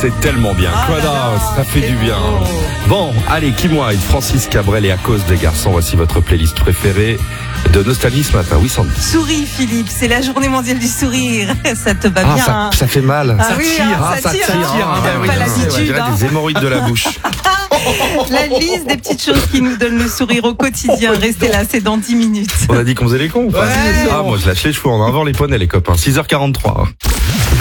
c'est tellement bien. Ça fait du bien. Bon, allez, Kim Wilde, Francis Cabrel et À cause des garçons, voici votre playlist préférée de nostalgie ce matin. Oui, Sandy. Souris, Philippe, c'est la journée mondiale du sourire. Ça te va bien. Ah, ça fait mal. Ah oui, ça tire. Pas l'habitude. Des hémorroïdes de la bouche. La liste des petites choses qui nous donnent le sourire au quotidien. Restez là, c'est dans 10 minutes. On a dit qu'on faisait les cons ou pas? Ouais. Moi je lâche les cheveux en avant les poneys les copains. 6h43.